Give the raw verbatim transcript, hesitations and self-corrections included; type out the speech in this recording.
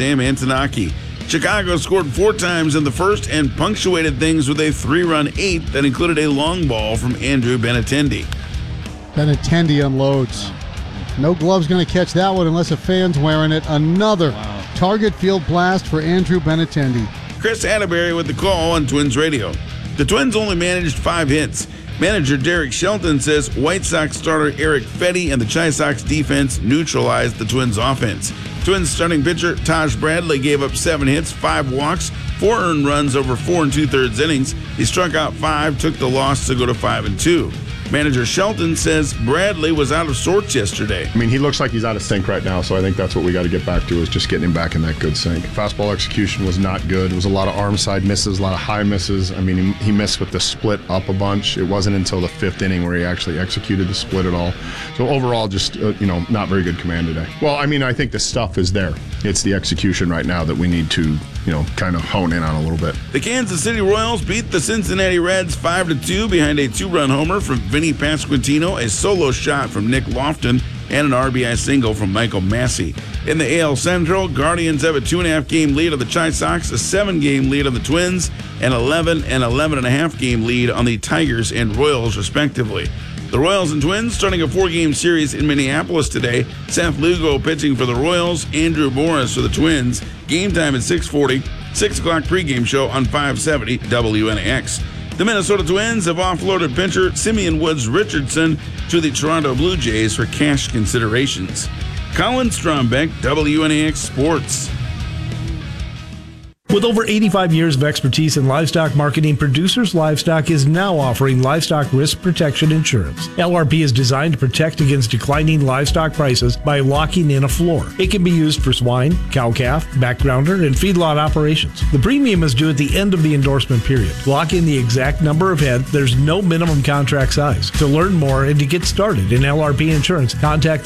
Sam Antonaki. Chicago scored four times in the first and punctuated things with a three-run eighth that included a long ball from Andrew Benintendi. Benintendi unloads. No glove's going to catch that one unless a fan's wearing it. Another wow. target field blast for Andrew Benintendi. Chris Atterbury with the call on Twins Radio. The Twins only managed five hits. Manager Derek Shelton says White Sox starter Eric Fetty and the Chi Sox defense neutralized the Twins offense. Twins starting pitcher Taj Bradley gave up seven hits, five walks, four earned runs over four and two-thirds innings. He struck out five, took the loss to go to five and two. Manager Shelton says Bradley was out of sorts yesterday. I mean, he looks like he's out of sync right now, so I think that's what we got to get back to is just getting him back in that good sync. Fastball execution was not good. It was a lot of arm side misses, a lot of high misses. I mean, he, he missed with the split up a bunch. It wasn't until the fifth inning where he actually executed the split at all. So overall, just, uh, you know, not very good command today. Well, I mean, I think the stuff is there. It's the execution right now that we need to, you know, kind of hone in on a little bit. The Kansas City Royals beat the Cincinnati Reds five to two behind a two-run homer from Vinny Pasquantino, a solo shot from Nick Lofton, and an R B I single from Michael Massey. In the A L Central, Guardians have a two-and-a-half game lead on the Chi Sox, a seven-game lead on the Twins, and eleven and eleven and a half game lead on the Tigers and Royals, respectively. The Royals and Twins starting a four-game series in Minneapolis today. Seth Lugo pitching for the Royals, Andrew Morris for the Twins. Game time at six forty, six o'clock pregame show on five seventy W N A X. The Minnesota Twins have offloaded pitcher Simeon Woods Richardson to the Toronto Blue Jays for cash considerations. Colin Strombeck, W N A X Sports. With over eighty-five years of expertise in livestock marketing, Producers Livestock is now offering livestock risk protection insurance. L R P is designed to protect against declining livestock prices by locking in a floor. It can be used for swine, cow-calf, backgrounder, and feedlot operations. The premium is due at the end of the endorsement period. Lock in the exact number of head. There's no minimum contract size. To learn more and to get started in L R P insurance, contact